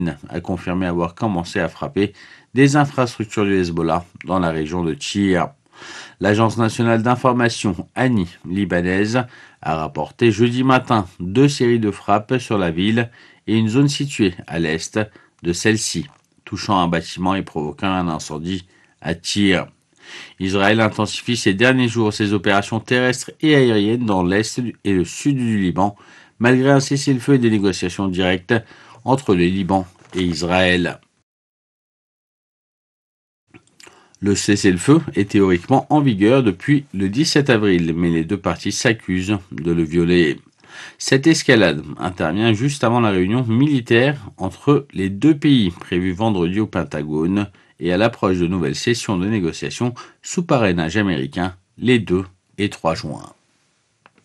a confirmé avoir commencé à frapper des infrastructures du Hezbollah dans la région de Tyr. L'agence nationale d'information ANI libanaise a rapporté jeudi matin 2 séries de frappes sur la ville et une zone située à l'est de celle-ci, touchant un bâtiment et provoquant un incendie à Tyr. Israël intensifie ces derniers jours ses opérations terrestres et aériennes dans l'est et le sud du Liban, malgré un cessez-le-feu et des négociations directes entre le Liban et Israël. Le cessez-le-feu est théoriquement en vigueur depuis le 17 avril, mais les deux parties s'accusent de le violer. Cette escalade intervient juste avant la réunion militaire entre les deux pays prévue vendredi au Pentagone et à l'approche de nouvelles sessions de négociations sous parrainage américain les 2 et 3 juin.